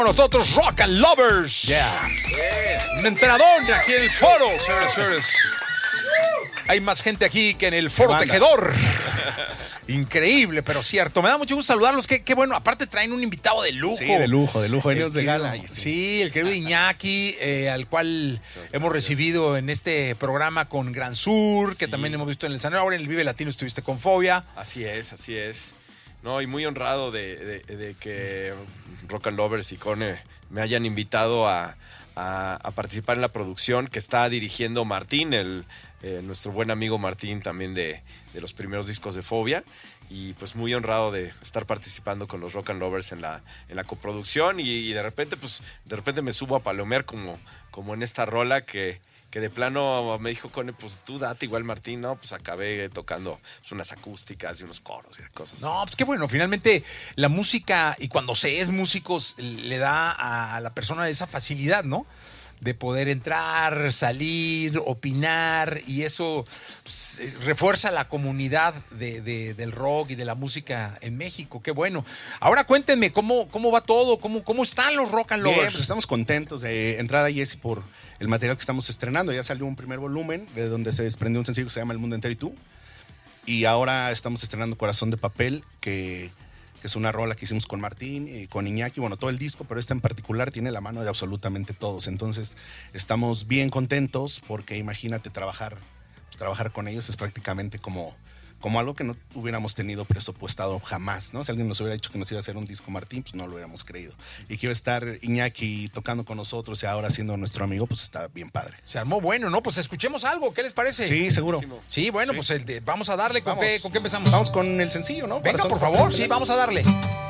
Nosotros Rock and Lovers. Yeah. Un entrenador de aquí en el foro, señores. Hay más gente aquí que en el foro tejedor. Increíble, pero cierto. Me da mucho gusto saludarlos. Qué bueno. Aparte traen un invitado de lujo. Sí, de lujo. Ellos de gala. Sí, el querido Iñaki, al cual hemos recibido en este programa con Gran Sur, que también hemos visto en el escenario. Ahora en el Vive Latino estuviste con Fobia. Así es. No, y muy honrado de que Rock and Lovers y Cone me hayan invitado a participar en la producción que está dirigiendo Martín, nuestro buen amigo Martín, también de los primeros discos de Fobia. Y pues muy honrado de estar participando con los Rock and Lovers en la coproducción. Y de repente me subo a palomear como en esta rola que de plano me dijo Cone, pues tú date igual, Martín, ¿no? Pues acabé tocando unas acústicas y unos coros y cosas. No, pues qué bueno, finalmente la música, y cuando se es músicos, le da a la persona esa facilidad, ¿no? De poder entrar, salir, opinar, y eso pues, refuerza la comunidad del rock y de la música en México. Qué bueno. Ahora cuéntenme, ¿cómo va todo? ¿Cómo están los Rock and Lovers? Bien, pues estamos contentos de entrar a Jesse por el material que estamos estrenando. Ya salió un primer volumen de donde se desprendió un sencillo que se llama El Mundo Entero y Tú. Y ahora estamos estrenando Corazón de Papel, que es una rola que hicimos con Martín y con Iñaki, bueno, todo el disco, pero esta en particular tiene la mano de absolutamente todos. Entonces, estamos bien contentos porque imagínate trabajar con ellos es prácticamente como algo que no hubiéramos tenido presupuestado jamás, ¿no? Si alguien nos hubiera dicho que nos iba a hacer un disco Martín, pues no lo hubiéramos creído. Y que iba a estar Iñaki tocando con nosotros y ahora siendo nuestro amigo, pues está bien padre. Se armó bueno, ¿no? Pues escuchemos algo, ¿qué les parece? Sí, seguro. Sí, bueno, Sí. pues vamos a darle, ¿con qué empezamos? Vamos con el sencillo, ¿no? Venga, Corazón por de favor, Papel. sí, vamos a darle.